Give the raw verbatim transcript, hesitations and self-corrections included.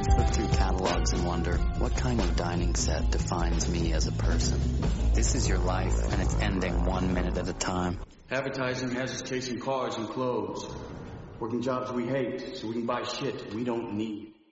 I'd flip through catalogs and wonder, what kind of dining set defines me as a person? This is your life, and it's ending one minute at a time. Advertising has us chasing cars and clothes. Working jobs we hate, so we can buy shit we don't need.